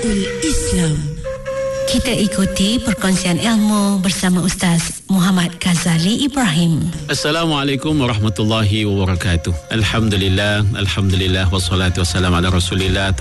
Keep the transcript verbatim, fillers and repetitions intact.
Miftaul Islam. Kita ikuti perkongsian ilmu bersama Ustaz Muhammad Ghazali Ibrahim. Assalamualaikum warahmatullahi wabarakatuh. Alhamdulillah, alhamdulillah wassalatu wassalamu ala Rasulillah.